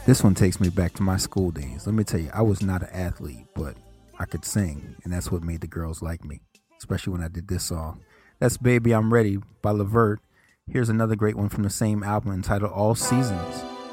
This one takes me back to my school days. Let me tell you, I was not an athlete, but I could sing, and that's what made the girls like me, especially when I did this song. That's Baby I'm Ready by Levert. Here's another great one from the same album entitled All Seasons.